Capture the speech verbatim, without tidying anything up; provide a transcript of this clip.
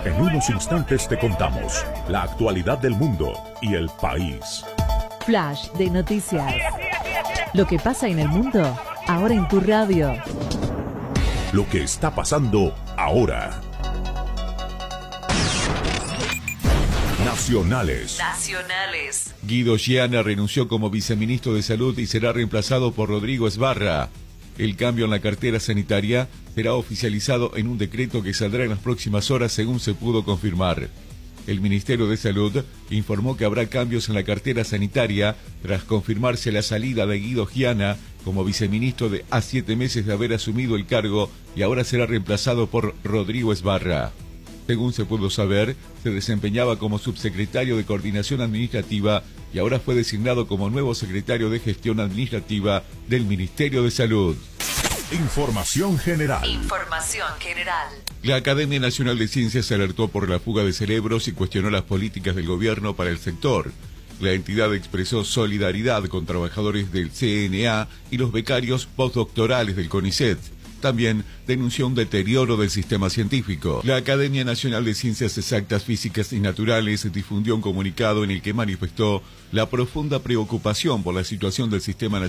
En unos instantes te contamos la actualidad del mundo y el país. Flash de noticias. Lo que pasa en el mundo, ahora en tu radio. Lo que está pasando ahora. Nacionales. Nacionales. Guido Giana renunció como viceministro de Salud y será reemplazado por Rodrigo Esbarra. El cambio en la cartera sanitaria será oficializado en un decreto que saldrá en las próximas horas, según se pudo confirmar. El Ministerio de Salud informó que habrá cambios en la cartera sanitaria tras confirmarse la salida de Guido Giana como viceministro de a siete meses de haber asumido el cargo y ahora será reemplazado por Rodrigo Esbarra. Según se pudo saber, se desempeñaba como subsecretario de Coordinación Administrativa y ahora fue designado como nuevo secretario de Gestión Administrativa del Ministerio de Salud. Información general. Información general. La Academia Nacional de Ciencias alertó por la fuga de cerebros y cuestionó las políticas del gobierno para el sector. La entidad expresó solidaridad con trabajadores del C N A y los becarios postdoctorales del CONICET. También denunció un deterioro del sistema científico. La Academia Nacional de Ciencias Exactas, Físicas y Naturales difundió un comunicado en el que manifestó la profunda preocupación por la situación del sistema nacional